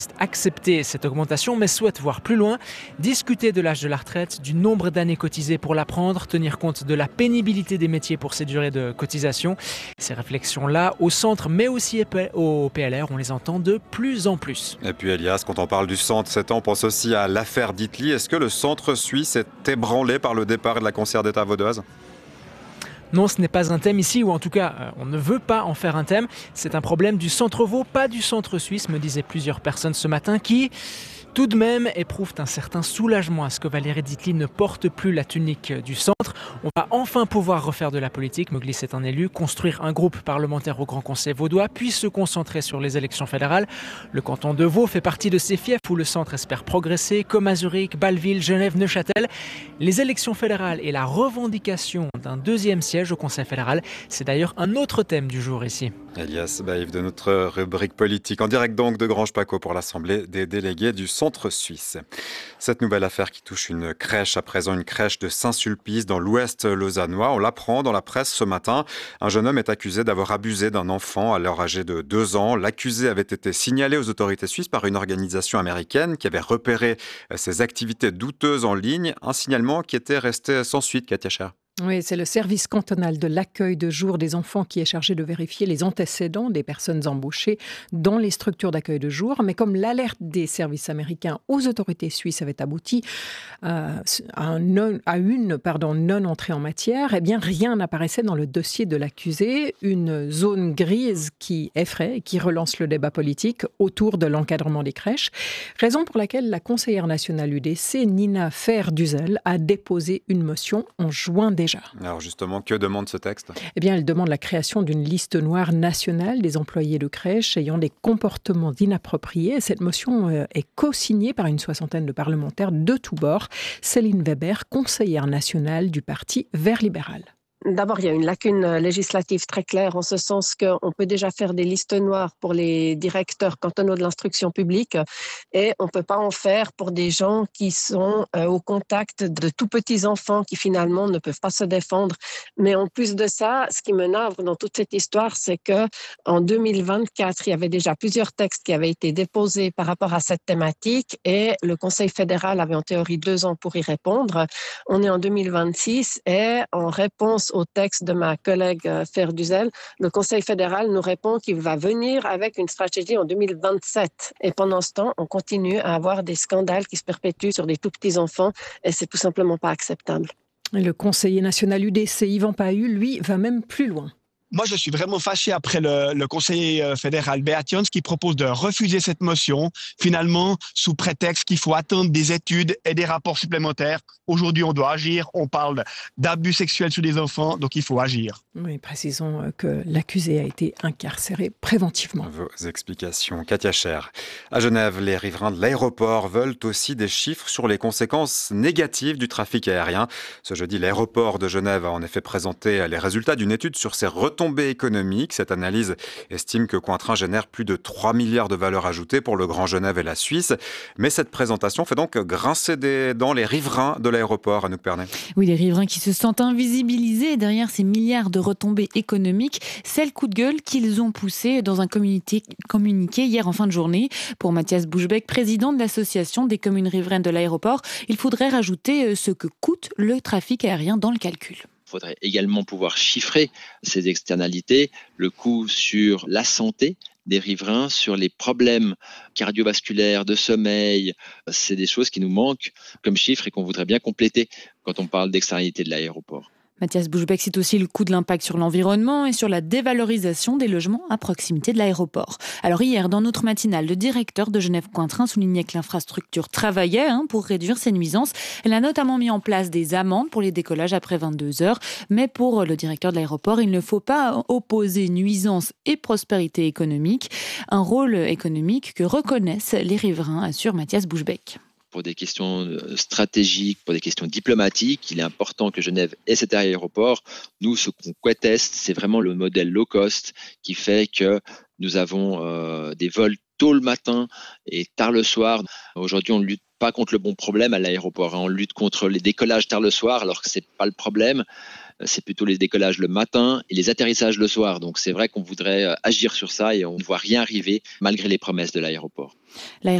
Accepter cette augmentation mais souhaite voir plus loin, discuter de l'âge de la retraite, du nombre d'années cotisées pour la prendre, tenir compte de la pénibilité des métiers pour ces durées de cotisation. Ces réflexions-là, au centre mais aussi au PLR, on les entend de plus en plus. Et puis Elias, quand on parle du centre, cet an, on pense aussi à l'affaire d'Itli. Est-ce que le centre suisse est ébranlé par le départ de la conseillère d'État vaudoise ? Non, ce n'est pas un thème ici, ou en tout cas, on ne veut pas en faire un thème. C'est un problème du centre vaud, pas du centre suisse, me disaient plusieurs personnes ce matin qui, tout de même, éprouvent un certain soulagement à ce que Valérie Ditli ne porte plus la tunique du centre. On va enfin pouvoir refaire de la politique, me glissait un élu, construire un groupe parlementaire au Grand Conseil vaudois, puis se concentrer sur les élections fédérales. Le canton de Vaud fait partie de ces fiefs où le centre espère progresser, comme à Zurich, Bâle-Ville, Genève, Neuchâtel. Les élections fédérales et la revendication d'un deuxième siège au Conseil fédéral, c'est d'ailleurs un autre thème du jour ici. Elias Baïf de notre rubrique politique, en direct donc de Granges-Paco pour l'Assemblée des délégués du centre suisse. Cette nouvelle affaire qui touche une crèche à présent, une crèche de Saint-Sulpice dans l'ouest lausannois. On l'apprend dans la presse ce matin. Un jeune homme est accusé d'avoir abusé d'un enfant alors âgé de 2 ans. L'accusé avait été signalé aux autorités suisses par une organisation américaine qui avait repéré ses activités douteuses en ligne. Un signalement qui était resté sans suite, Katia Cher. Oui, c'est le service cantonal de l'accueil de jour des enfants qui est chargé de vérifier les antécédents des personnes embauchées dans les structures d'accueil de jour. Mais comme l'alerte des services américains aux autorités suisses avait abouti à une non-entrée en matière, eh bien rien n'apparaissait dans le dossier de l'accusé. Une zone grise qui effraie et qui relance le débat politique autour de l'encadrement des crèches. Raison pour laquelle la conseillère nationale UDC, Nina Fer-Duzel, a déposé une motion en juin déjà. Alors justement, que demande ce texte ? Eh bien, elle demande la création d'une liste noire nationale des employés de crèche ayant des comportements inappropriés. Cette motion est co-signée par une soixantaine de parlementaires de tous bords. Céline Weber, conseillère nationale du Parti Vert libéral. D'abord, il y a une lacune législative très claire en ce sens qu'on peut déjà faire des listes noires pour les directeurs cantonaux de l'instruction publique et on ne peut pas en faire pour des gens qui sont au contact de tout petits enfants qui finalement ne peuvent pas se défendre. Mais en plus de ça, ce qui me navre dans toute cette histoire, c'est qu'en 2024, il y avait déjà plusieurs textes qui avaient été déposés par rapport à cette thématique et le Conseil fédéral avait en théorie 2 ans pour y répondre. On est en 2026 et en réponse au texte de ma collègue Fer-Duzel, le Conseil fédéral nous répond qu'il va venir avec une stratégie en 2027. Et pendant ce temps, on continue à avoir des scandales qui se perpétuent sur des tout petits enfants et c'est tout simplement pas acceptable. Le conseiller national UDC, Yvan Pahu, lui, va même plus loin. Moi, je suis vraiment fâché après le conseiller fédéral Beat Jans qui propose de refuser cette motion, finalement, sous prétexte qu'il faut attendre des études et des rapports supplémentaires. Aujourd'hui, on doit agir. On parle d'abus sexuels sur des enfants, donc il faut agir. Oui, précisons que l'accusé a été incarcéré préventivement. Vos explications, Katia Cher. À Genève, les riverains de l'aéroport veulent aussi des chiffres sur les conséquences négatives du trafic aérien. Ce jeudi, l'aéroport de Genève a en effet présenté les résultats d'une étude sur ses retombées économiques. Cette analyse estime que Cointrain génère plus de 3 milliards de valeur ajoutée pour le Grand Genève et la Suisse. Mais cette présentation fait donc grincer des dents les riverains de l'aéroport, Anouk Pernet. Oui, les riverains qui se sentent invisibilisés derrière ces milliards de retombées économiques. C'est le coup de gueule qu'ils ont poussé dans un communiqué hier en fin de journée. Pour Mathias Bouchbeck, président de l'association des communes riveraines de l'aéroport, il faudrait rajouter ce que coûte le trafic aérien dans le calcul. Il faudrait également pouvoir chiffrer ces externalités, le coût sur la santé des riverains, sur les problèmes cardiovasculaires, de sommeil. C'est des choses qui nous manquent comme chiffres et qu'on voudrait bien compléter quand on parle d'externalités de l'aéroport. Mathias Bouchbeck cite aussi le coût de l'impact sur l'environnement et sur la dévalorisation des logements à proximité de l'aéroport. Alors hier, dans notre matinale, le directeur de Genève Cointrain soulignait que l'infrastructure travaillait pour réduire ces nuisances. Elle a notamment mis en place des amendes pour les décollages après 22 heures. Mais pour le directeur de l'aéroport, il ne faut pas opposer nuisance et prospérité économique. Un rôle économique que reconnaissent les riverains, assure Mathias Bouchbeck. Pour des questions stratégiques, pour des questions diplomatiques, il est important que Genève ait cet aéroport. Nous, ce qu'on conteste, c'est vraiment le modèle low cost qui fait que nous avons des vols tôt le matin et tard le soir. Aujourd'hui, on ne lutte pas contre le bon problème à l'aéroport. On lutte contre les décollages tard le soir, alors que ce n'est pas le problème. c'est plutôt les décollages le matin et les atterrissages le soir. Donc c'est vrai qu'on voudrait agir sur ça et on ne voit rien arriver malgré les promesses de l'aéroport.